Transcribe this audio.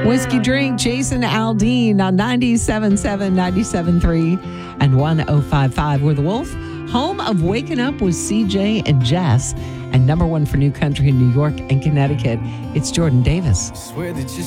Whiskey Drink, Jason Aldean on 97.7, 97.3, and 105.5. We're the Wolf, home of Waking Up with CJ and Jess, and number one for new country in New York and Connecticut. It's Jordan Davis. Swear that you